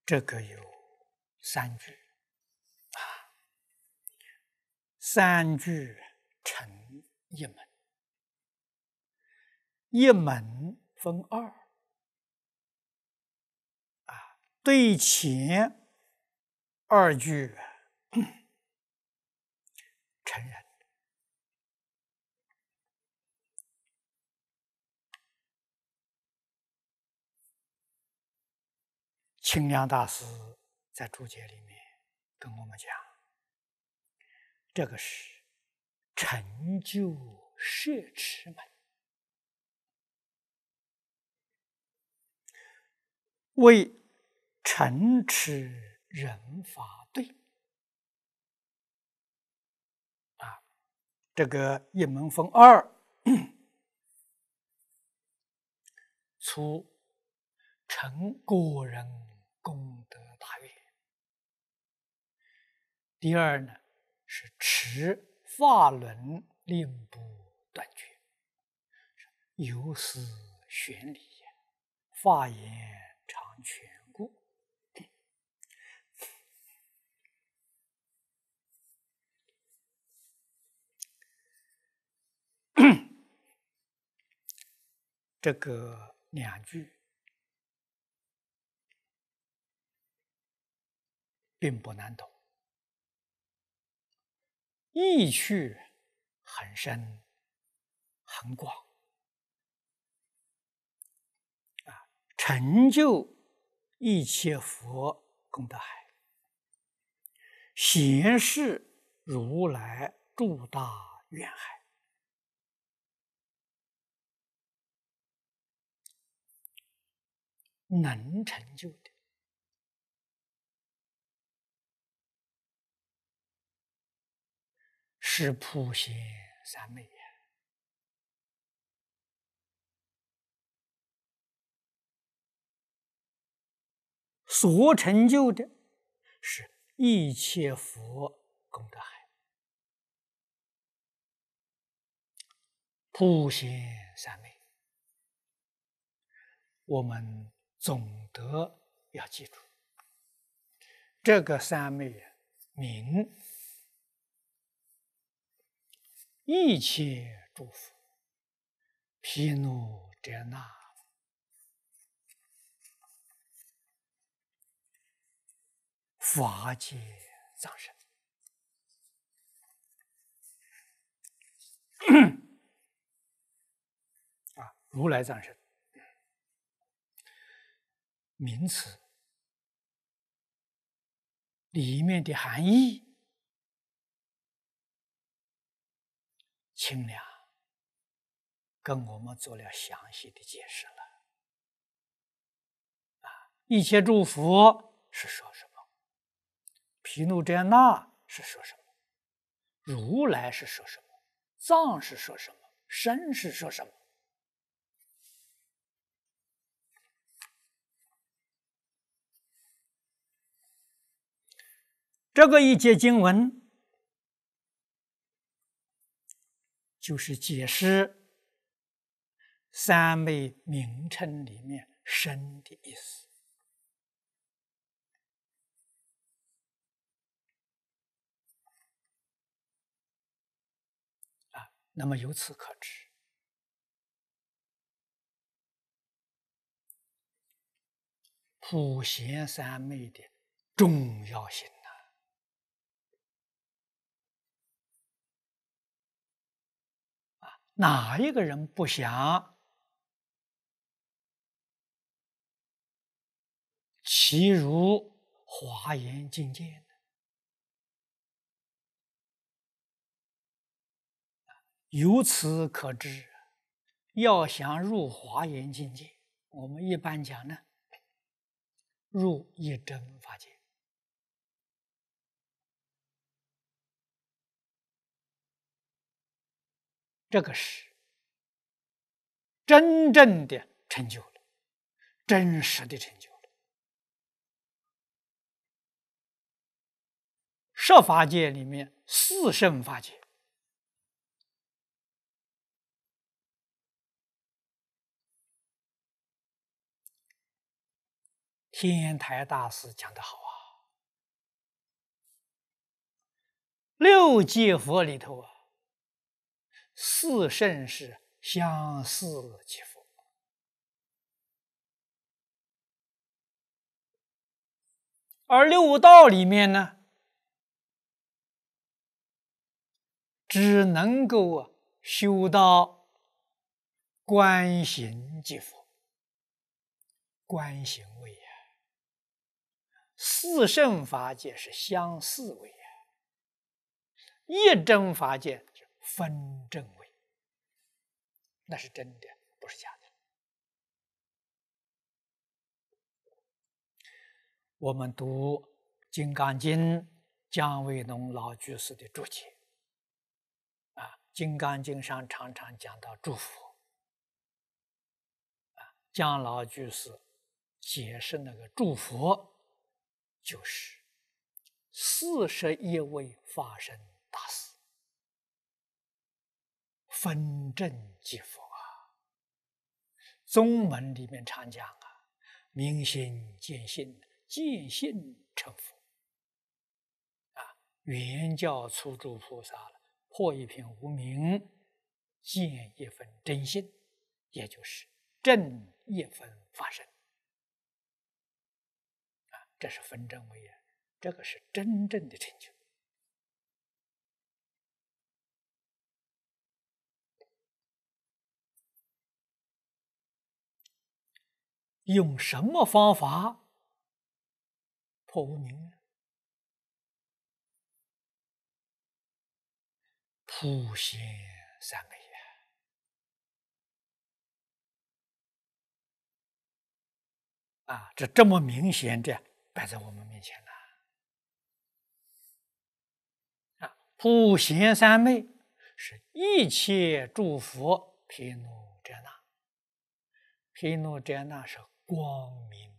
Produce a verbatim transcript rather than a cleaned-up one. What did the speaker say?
这个有三句啊，三句成一门，一门分二啊，对前二句承认。清凉大师在注解里面跟我们讲，这个是成就摄持门，为承持人法对啊，这个一门分二，初成个人功德大愿，第二呢是持法轮令不断绝，有思玄理，法言常全故。这个两句并不难懂，意趣很深很广啊，成就一切佛功德海，显示如来诸大愿海。能成就的是普贤三昧呀，所成就的是一切佛功德海，普贤三昧。我们总得要记住，这个三昧啊，名一切诸佛毗卢遮那法界藏身啊，如来藏身名词里面的含义，清凉跟我们做了详细的解释了啊。一切诸佛是说什么？毗卢遮那是说什么？如来是说什么？藏是说什么？身是说什么？这个一节经文就是解释三昧名称里面身的意思啊。那么由此可知，普贤三昧的重要性啊！啊，哪一个人不想其如华严境界呢？由此可知，要想入华严境界，我们一般讲呢，入一真法界。这个是真正的成就了，真实的成就了。十法界里面四圣法界， 天台大师讲得好啊，六界佛里头啊，四圣是相似即佛，而六道里面呢，只能够啊修到观行即佛，观行位呀。四圣法界是相似位呀，一真法界是分正位，那是真的，不是假的。我们读《金刚经》，姜维农老居士的注解啊，《金刚经》上常常讲到诸佛啊，姜老居士解释那个诸佛，就是四十一位法身大士，分正即佛啊。宗门里面常讲啊，明心见性，见性成佛啊。原教初住菩萨了，破一片无明，见一分真性，也就是正一分法身啊。这是分正位啊，这个是真正的成就。用什么方法破无明呢？普贤三昧呀！啊，这这么明显的摆在我们面前了。啊，普贤三昧是一切诸佛毗卢遮那，毗卢遮那是光明